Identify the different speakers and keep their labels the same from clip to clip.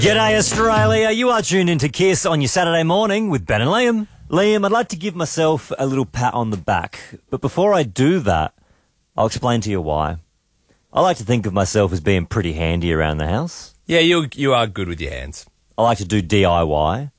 Speaker 1: G'day Australia, you are tuned into Kiss on your Saturday morning with Ben and Liam. Liam, I'd like to give myself a little pat on the back, but before I do that, I'll explain to you why. I like to think of myself as being pretty handy around the house.
Speaker 2: Yeah, you are good with your hands.
Speaker 1: I like to do DIY,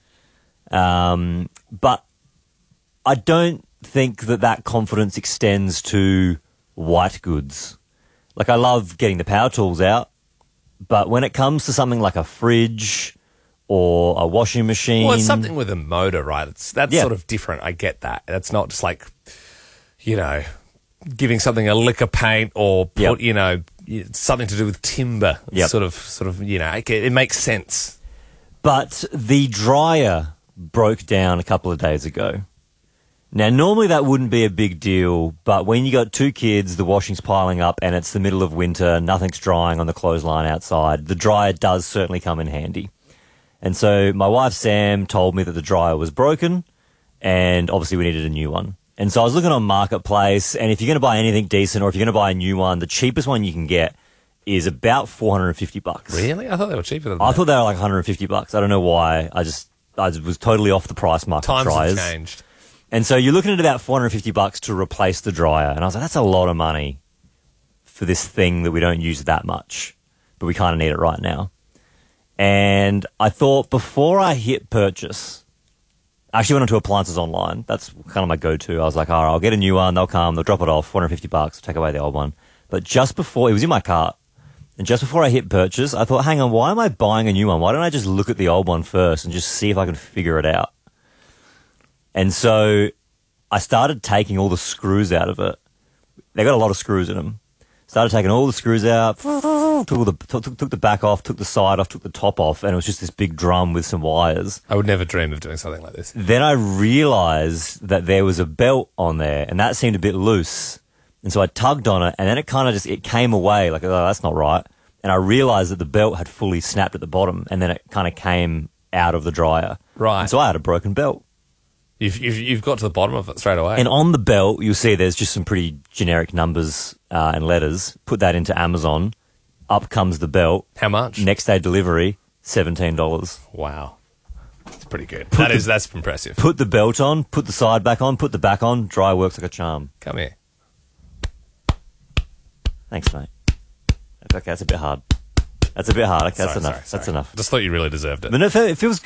Speaker 1: but I don't think that confidence extends to white goods. Like, I love getting the power tools out, but when it comes to something like a fridge or a washing machine...
Speaker 2: Well, it's something with a motor, right? That's sort of different. I get that. That's not just like, giving something a lick of paint or, something to do with timber.
Speaker 1: Yep.
Speaker 2: Sort of, it makes sense.
Speaker 1: But the dryer broke down a couple of days ago. Now, normally that wouldn't be a big deal, but when you got two kids, the washing's piling up and it's the middle of winter, nothing's drying on the clothesline outside, the dryer does certainly come in handy. And so my wife, Sam, told me that the dryer was broken and obviously we needed a new one. And so I was looking on Marketplace, and if you're going to buy anything decent or if you're going to buy a new one, the cheapest one you can get is about $450.
Speaker 2: Really? I thought they were cheaper than that.
Speaker 1: I thought they were like $150. I don't know why. I was totally off the price mark for dryers.
Speaker 2: Times have changed.
Speaker 1: And so you're looking at about $450 to replace the dryer. And I was like, that's a lot of money for this thing that we don't use that much, but we kind of need it right now. And I thought before I hit purchase, I actually went onto appliances online. That's kind of my go-to. I was like, all right, I'll get a new one. They'll come. They'll drop it off, $450, take away the old one. But just before, it was in my cart. And just before I hit purchase, I thought, hang on, why am I buying a new one? Why don't I just look at the old one first and just see if I can figure it out? And so I started taking all the screws out of it. They got a lot of screws in them. Started taking all the screws out, took the back off, took the side off, took the top off, and it was just this big drum with some wires.
Speaker 2: I would never dream of doing something like this.
Speaker 1: Then I realized that there was a belt on there, and that seemed a bit loose. And so I tugged on it, and then it kind of it came away, like, oh, that's not right. And I realized that the belt had fully snapped at the bottom, and then it kind of came out of the dryer.
Speaker 2: Right.
Speaker 1: And so I had a broken belt.
Speaker 2: You've got to the bottom of it straight away.
Speaker 1: And on the belt, you'll see there's just some pretty generic numbers and letters. Put that into Amazon. Up comes the belt.
Speaker 2: How much?
Speaker 1: Next day delivery, $17.
Speaker 2: Wow. That's pretty good. That's impressive.
Speaker 1: Put the belt on, put the side back on, put the back on. Dry works like a charm.
Speaker 2: Come here.
Speaker 1: Thanks, mate. Okay, that's a bit hard. That's a bit hard. Okay, that's enough.
Speaker 2: Sorry.
Speaker 1: That's enough.
Speaker 2: Just thought you really deserved it.
Speaker 1: But no, it feels